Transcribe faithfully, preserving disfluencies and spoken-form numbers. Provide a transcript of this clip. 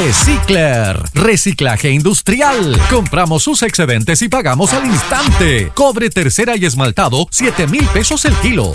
Recicler, reciclaje industrial. Compramos sus excedentes y pagamos al instante. Cobre tercera y esmaltado, siete mil pesos el kilo.